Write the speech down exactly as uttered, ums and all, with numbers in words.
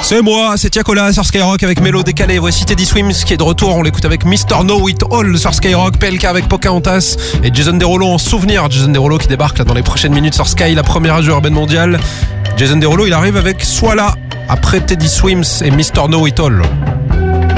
C'est moi, c'est Tiakola sur Skyrock avec Mélo décalé. Voici Teddy Swims qui est de retour. On l'écoute avec mister Know It All sur Skyrock, P L K avec Pocahontas et Jason Derulo en souvenir. Jason Derulo qui débarque là dans les prochaines minutes sur Sky, la première radio urbaine mondiale. Jason Derulo, il arrive avec Soit là après Teddy Swims et mister Know It All.